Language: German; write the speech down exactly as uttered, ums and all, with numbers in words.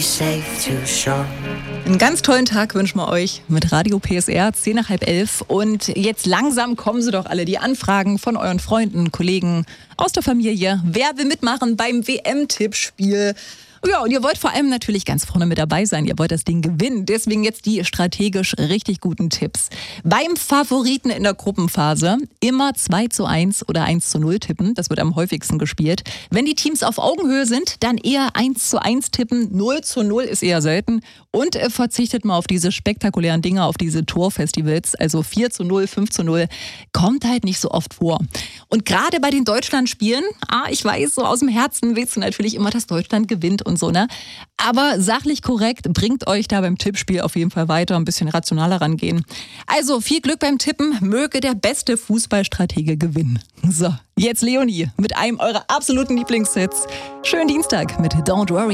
Einen ganz tollen Tag wünschen wir euch mit Radio P S R, zehn nach halb elf. Und jetzt langsam kommen sie doch alle, die Anfragen von euren Freunden, Kollegen aus der Familie. Wer will mitmachen beim W M-Tippspiel? Ja, und ihr wollt vor allem natürlich ganz vorne mit dabei sein. Ihr wollt das Ding gewinnen. Deswegen jetzt die strategisch richtig guten Tipps. Beim Favoriten in der Gruppenphase immer zwei zu eins oder eins zu null tippen. Das wird am häufigsten gespielt. Wenn die Teams auf Augenhöhe sind, dann eher eins zu eins tippen. null zu null ist eher selten. Und äh, verzichtet mal auf diese spektakulären Dinge, auf diese Torfestivals. Also vier zu null, fünf zu null. Kommt halt nicht so oft vor. Und gerade bei den Deutschlandspielen, ah, ich weiß, so aus dem Herzen willst du natürlich immer, dass Deutschland gewinnt und so, ne? Aber sachlich korrekt bringt euch da beim Tippspiel auf jeden Fall weiter, ein bisschen rationaler rangehen. Also viel Glück beim Tippen, möge der beste Fußballstratege gewinnen. So, jetzt Leonie mit einem eurer absoluten Lieblingshits. Schönen Dienstag mit Don't Worry.